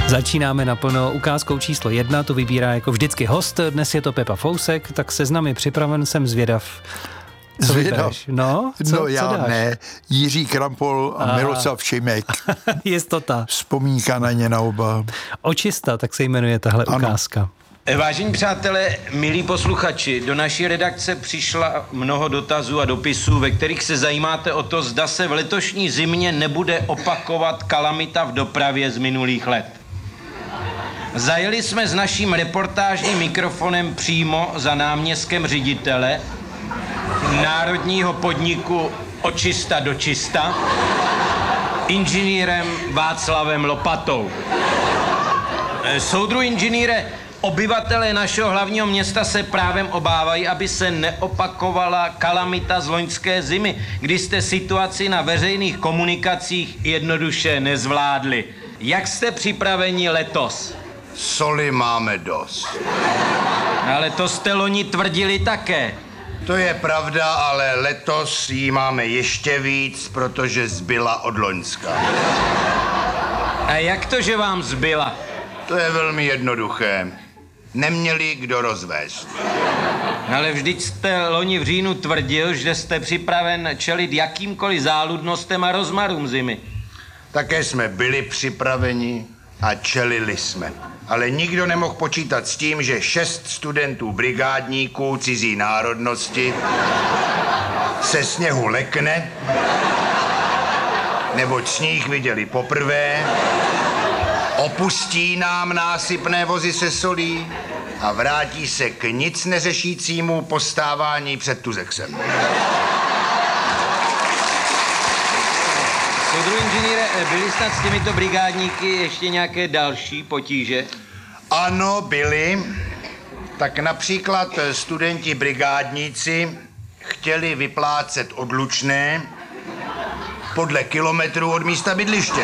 Začínáme naplno ukázkou číslo 1, tu vybírá jako vždycky host, dnes je to Pepa Fousek, tak seznam je připraven, jsem zvědav. Co vybereš? No, já co dáš? ne. Jiří Krampol a Miroslav Šimek. Jistota. Vzpomínka na ně na oba. Očista, tak se jmenuje tahle ukázka. Vážení přátelé, milí posluchači, do naší redakce přišla mnoho dotazů a dopisů, ve kterých se zajímáte o to, zda se v letošní zimě nebude opakovat kalamita v dopravě z minulých let. Zajeli jsme s naším reportážním mikrofonem přímo za náměstkem ředitele národního podniku Očista do čista, inženýrem Václavem Lopatou. Soudru inženýre, obyvatelé našeho hlavního města se právem obávají, aby se neopakovala kalamita z loňské zimy, kdy jste situaci na veřejných komunikacích jednoduše nezvládli. Jak jste připraveni letos? Soli máme dost. Ale to jste loni tvrdili také. To je pravda, ale letos jí máme ještě víc, protože zbyla od loňska. A jak to, že vám zbyla? To je velmi jednoduché. Neměli kdo rozvést. Ale vždyť jste loni v říjnu tvrdil, že jste připraven čelit jakýmkoliv záludnostem a rozmarům zimy. Také jsme byli připraveni a čelili jsme. Ale nikdo nemohl počítat s tím, že 6 studentů brigádníků cizí národnosti se sněhu lekne, neboť sníh viděli poprvé, opustí nám násypné vozy se solí a vrátí se k nic neřešícímu postávání před Tuzexem. Soudru inženýre, byli snad s těmito brigádníky ještě nějaké další potíže? Ano, byli. Tak například studenti brigádníci chtěli vyplácet odlučné podle kilometrů od místa bydliště.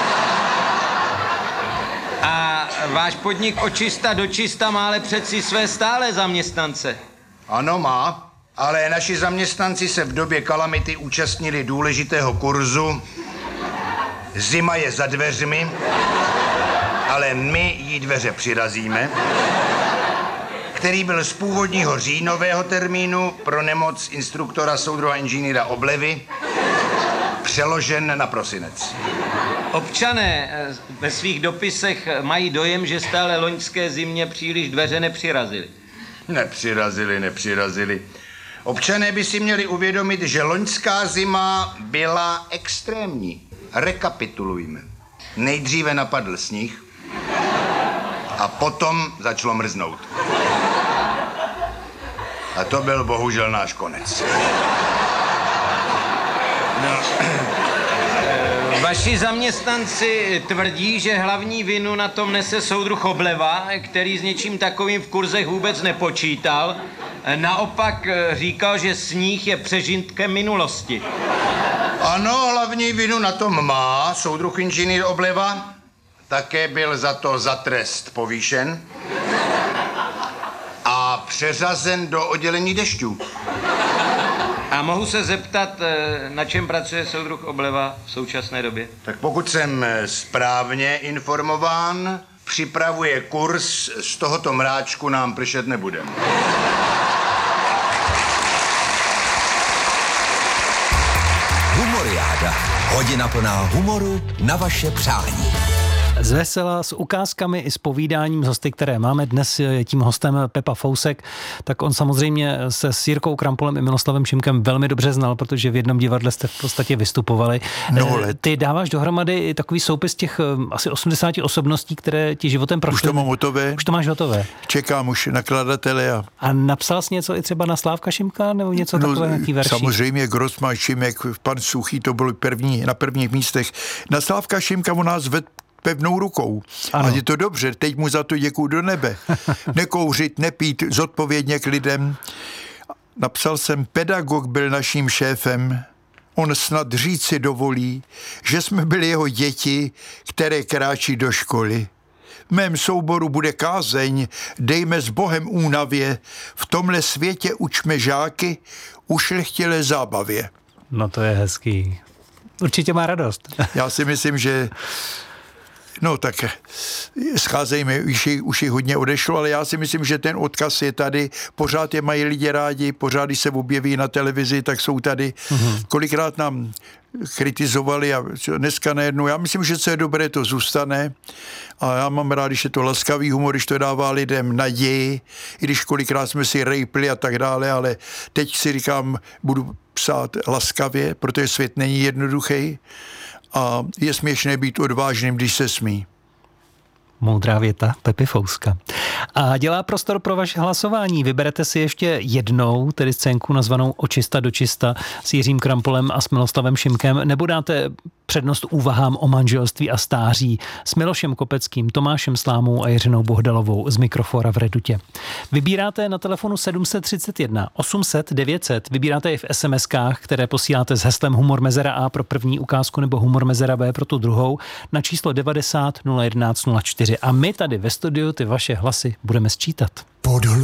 A váš podnik Očista do čista má ale přeci své stálé zaměstnance. Ano, má, ale naši zaměstnanci se v době kalamity účastnili důležitého kurzu Zima je za dveřmi, ale my jí dveře přirazíme, který byl z původního říjnového termínu pro nemoc instruktora soudruha inženýra Oblevy přeložen na prosinec. Občané ve svých dopisech mají dojem, že stále loňské zimě příliš dveře nepřirazili. Nepřirazili. Občané by si měli uvědomit, že loňská zima byla extrémní. Rekapitulujme. Nejdříve napadl sníh a potom začalo mrznout. A to byl bohužel náš konec. Vaši zaměstnanci tvrdí, že hlavní vinu na tom nese soudruh Obleva, který s něčím takovým v kurzech vůbec nepočítal. Naopak říkal, že sníh je přežitkem minulosti. Ano, hlavní vinu na tom má soudruh inženýr Obleva. Také byl za to za trest povýšen a přeřazen do oddělení dešťů. A mohu se zeptat, na čem pracuje soudruh Obleva v současné době? Tak pokud jsem správně informován, připravuje kurz, z tohoto mráčku nám pršet nebude. Humoriáda. Hodina plná humoru na vaše přání. Z vesela, s ukázkami i s povídáním z hosty, které máme. Dnes je tím hostem Pepa Fousek, tak on samozřejmě se s Jirkou Krampolem i Miloslavem Šimkem velmi dobře znal, protože v jednom divadle jste v podstatě vystupovali. Ty dáváš dohromady takový soupis těch asi 80 osobností, které ti životem prošly. Už to mám hotové. Už to máš hotové. Čekám už nakladatele. A napsal jsi něco i třeba na Slávka Šimka, nebo něco takového, nějaký verší? Samozřejmě Grossman, Šimek, pan Suchý, to bylo na prvních místech. Na Slávka Šimka u nás vedl pevnou rukou. Ano. A je to dobře, teď mu za to děkuju do nebe. Nekouřit, nepít, zodpovědně k lidem. Napsal jsem, pedagog byl naším šéfem. On snad říct si dovolí, že jsme byli jeho děti, které kráčí do školy. V mém souboru bude kázeň, dejme s Bohem únavě, v tomhle světě učme žáky ušlechtilé zábavě. No to je hezký. Určitě má radost. Já si myslím, že No tak scházejme, už jich hodně odešlo, ale já si myslím, že ten odkaz je tady, pořád je mají lidi rádi, pořád, když se objeví na televizi, tak jsou tady. Kolikrát nám kritizovali a dneska najednou, já myslím, že co je dobré, to zůstane a já mám rád, když je to laskavý humor, když to dává lidem naději, i když kolikrát jsme si rejpli a tak dále, ale teď si říkám, budu psát laskavě, protože svět není jednoduchý a je směšné být odvážným, když se smí. Moudrá věta Pepy Fouska. A dělá prostor pro vaše hlasování. Vyberete si ještě jednou, tedy scénku nazvanou Očista do čista s Jiřím Krampolem a s Miloslavem Šimkem, nebo dáte přednost úvahám o manželství a stáří s Milošem Kopeckým, Tomášem Slámou a Jiřinou Bohdalovou z Mikrofora v Redutě. Vybíráte na telefonu 731 800 900, vybíráte i v SMS-kách, které posíláte s heslem Humor Mezera A pro první ukázku nebo Humor Mezera B pro tu druhou na číslo 90 011 04. A my tady ve studiu ty vaše hlasy budeme sčítat.